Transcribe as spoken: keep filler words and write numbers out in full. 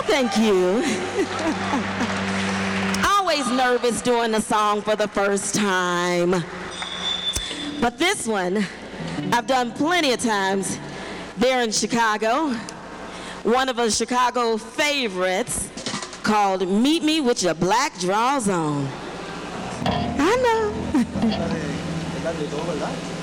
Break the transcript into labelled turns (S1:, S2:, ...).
S1: Thank you. Always nervous doing the song for the first time. But this one, I've done plenty of times there in Chicago. One of the Chicago favorites called Meet Me With Your Black Drawers On. I know.